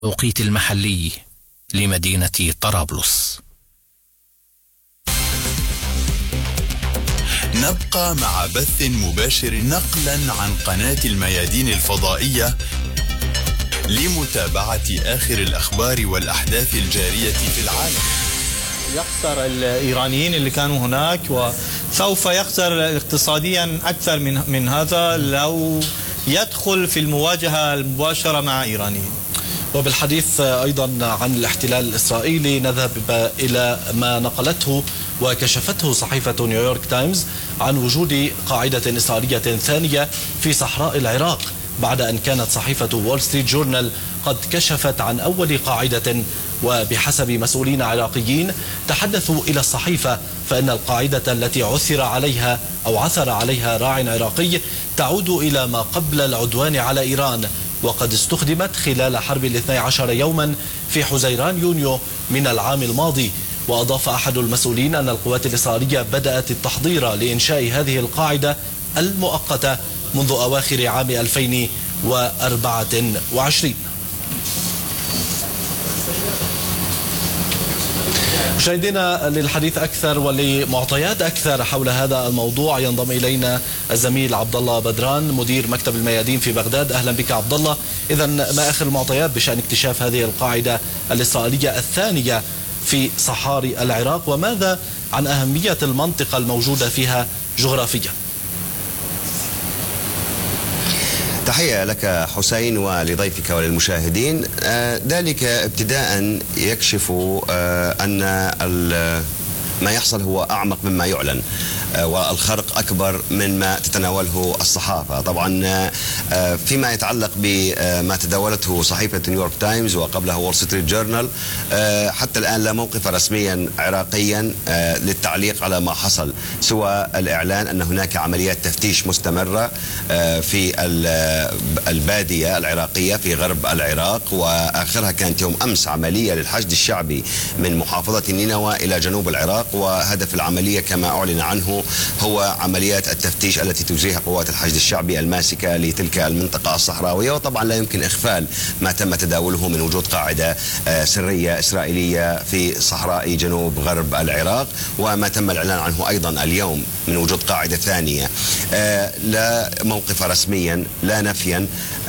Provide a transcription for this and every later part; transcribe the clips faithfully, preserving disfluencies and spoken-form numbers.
التوقيت المحلي لمدينة طرابلس. نبقى مع بث مباشر نقلا عن قناة الميادين الفضائية لمتابعة آخر الأخبار والأحداث الجارية في العالم. يخسر الإيرانيين اللي كانوا هناك، وسوف يخسر اقتصاديا أكثر من من هذا لو يدخل في المواجهة المباشرة مع إيرانيين. وبالحديث أيضا عن الاحتلال الإسرائيلي نذهب إلى ما نقلته وكشفته صحيفة نيويورك تايمز عن وجود قاعدة إسرائيلية ثانية في صحراء العراق، بعد أن كانت صحيفة وول ستريت جورنال قد كشفت عن أول قاعدة. وبحسب مسؤولين عراقيين تحدثوا إلى الصحيفة فإن القاعدة التي عثر عليها أو عثر عليها راع عراقي تعود إلى ما قبل العدوان على إيران، وقد استخدمت خلال حرب الاثني عشر يوما في حزيران يونيو من العام الماضي. وأضاف أحد المسؤولين أن القوات الإسرائيلية بدأت التحضير لإنشاء هذه القاعدة المؤقتة منذ أواخر عام ألفين وأربعة وعشرين. مشاهدينا، للحديث أكثر ولمعطيات أكثر حول هذا الموضوع ينضم إلينا الزميل عبد الله بدران مدير مكتب الميادين في بغداد. أهلا بك عبد الله. إذا ما آخر المعطيات بشأن اكتشاف هذه القاعدة الإسرائيلية الثانية في صحاري العراق، وماذا عن أهمية المنطقة الموجودة فيها جغرافيا؟ تحية لك حسين ولضيفك وللمشاهدين. ذلك ابتداء يكشف أن ما يحصل هو أعمق مما يعلن، والخرق أكبر مما تتناوله الصحافة. طبعا فيما يتعلق بما تداولته صحيفة نيويورك تايمز وقبلها وول ستريت جورنال، حتى الآن لا موقف رسميا عراقيا للتعليق على ما حصل، سوى الإعلان أن هناك عمليات تفتيش مستمرة في البادية العراقية في غرب العراق، وآخرها كانت يوم أمس عملية للحشد الشعبي من محافظة نينوى إلى جنوب العراق. وهدف العملية كما أعلن عنه هو عمليات التفتيش التي تجريها قوات الحشد الشعبي الماسكة لتلك المنطقة الصحراوية. وطبعا لا يمكن إغفال ما تم تداوله من وجود قاعدة سرية إسرائيلية في صحراء جنوب غرب العراق، وما تم الإعلان عنه أيضا اليوم من وجود قاعدة ثانية. لا موقف رسميا لا نفيا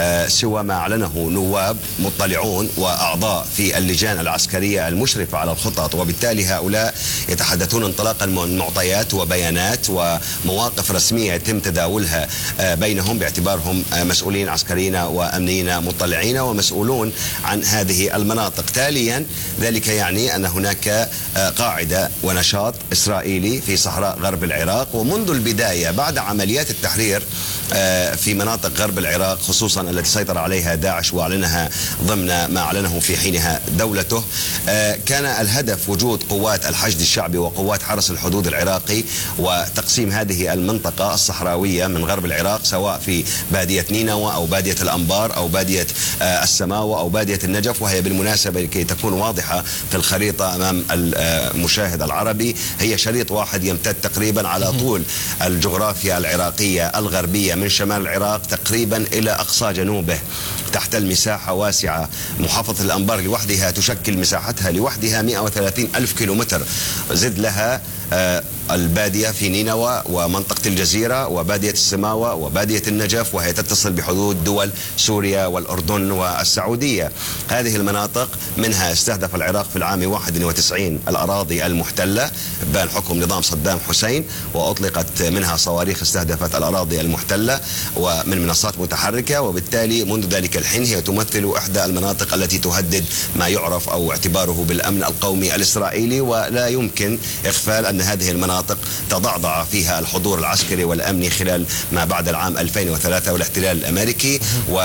سوى ما أعلنه نواب مطلعون وأعضاء في اللجان العسكرية المشرفة على الخطط، وبالتالي هؤلاء يتحدثون انطلاقا من معطيات وبيانات ومواقف رسمية يتم تداولها بينهم باعتبارهم مسؤولين عسكريين وأمنيين مطلعين ومسؤولون عن هذه المناطق. تاليا ذلك يعني أن هناك قاعدة ونشاط إسرائيلي في صحراء غرب العراق، ومنذ البداية بعد عمليات التحرير في مناطق غرب العراق خصوصا التي سيطر عليها داعش وأعلنها ضمن ما أعلنه في حينها دولته، كان الهدف وجود قوات الحشد الشعبي وقوات حرس الحدود العراقي وتقسيم هذه المنطقة الصحراوية من غرب العراق، سواء في بادية نينوى أو بادية الأنبار أو بادية السماوة أو بادية النجف. وهي بالمناسبة لكي تكون واضحة في الخريطة أمام المشاهد العربي، هي شريط واحد يمتد تقريبا على طول الجغرافيا العراقية الغربية من شمال العراق تقريبا إلى أقصى جنوبه، تحتل مساحة واسعة. محافظة الأنبار لوحدها تشكل مساحتها لوحدها مئة وثلاثين ألف كيلومتر، زد لها البادية في نينوى ومنطقة الجزيرة وبادية السماوة وبادية النجف، وهي تتصل بحدود دول سوريا والأردن والسعودية. هذه المناطق منها استهدف العراق في العام واحد وتسعين الأراضي المحتلة بان حكم نظام صدام حسين، وأطلقت منها صواريخ استهدفت الأراضي المحتلة ومن منصات متحركة، وبالتالي منذ ذلك الحين هي تمثل إحدى المناطق التي تهدد ما يعرف أو اعتباره بالأمن القومي الإسرائيلي. ولا يمكن إغفال أن هذه المناطق تضعضع فيها الحضور العسكري والأمني خلال ما بعد العام ألفين وثلاثة والاحتلال الأمريكي،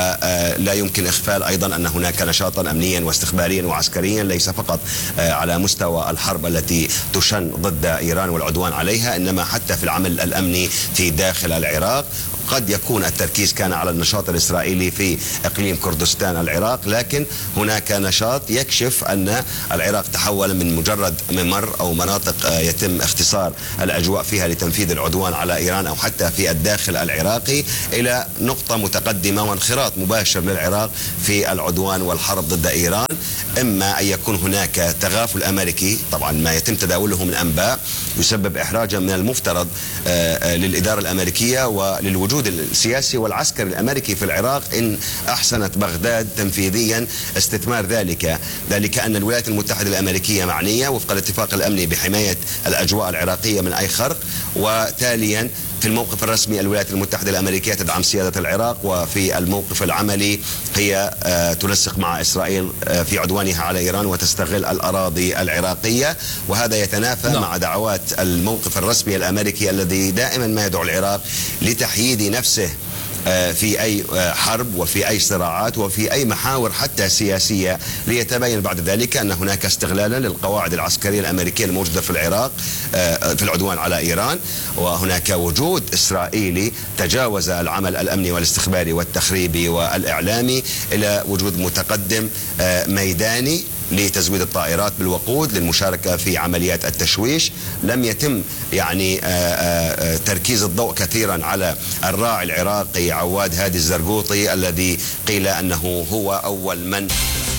ولا يمكن إغفال أيضا أن هناك نشاطا أمنيا واستخباريا وعسكريا ليس فقط على مستوى الحرب التي تشن ضد إيران والعدوان عليها، إنما حتى في العمل الأمني في داخل العراق. قد يكون التركيز كان على النشاط الإسرائيلي في إقليم كردستان العراق، لكن هناك نشاط يكشف أن العراق تحول من مجرد ممر أو مناطق يتم اختصار الأجواء فيها لتنفيذ العدوان على إيران أو حتى في الداخل العراقي إلى نقطة متقدمة وانخراط مباشر للعراق في العدوان والحرب ضد إيران. إما أن يكون هناك تغافل أمريكي، طبعا ما يتم تداوله من أنباء يسبب إحراجا من المفترض للإدارة الأمريكية وللوجود السياسي والعسكري الأمريكي في العراق إن أحسنت بغداد تنفيذيا استثمار ذلك، ذلك أن الولايات المتحدة الأمريكية معنية وفق الاتفاق الأمني بحماية الأجواء العراقية من أي خرق، وتاليا في الموقف الرسمي الولايات المتحدة الأمريكية تدعم سيادة العراق، وفي الموقف العملي هي تنسق مع إسرائيل في عدوانها على إيران وتستغل الأراضي العراقية، وهذا يتنافى نعم. مع دعوات الموقف الرسمي الأمريكي الذي دائما ما يدعو العراق لتحييد نفسه في أي حرب وفي أي صراعات وفي أي محاور حتى سياسية، ليتبين بعد ذلك أن هناك استغلالا للقواعد العسكرية الأمريكية الموجودة في العراق في العدوان على إيران، وهناك وجود إسرائيلي تجاوز العمل الأمني والاستخباري والتخريبي والإعلامي إلى وجود متقدم ميداني لتزويد الطائرات بالوقود للمشاركة في عمليات التشويش. لم يتم يعني تركيز الضوء كثيرا على الراعي العراقي عواد هادي الزرقوطي الذي قيل أنه هو أول من.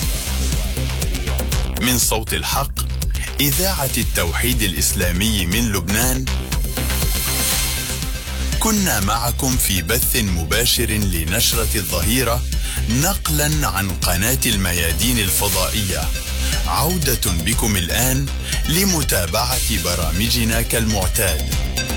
من صوت الحق، إذاعة التوحيد الإسلامي من لبنان، كنا معكم في بث مباشر لنشرة الظهيرة نقلا عن قناة الميادين الفضائية. عودة بكم الآن لمتابعة برامجنا كالمعتاد.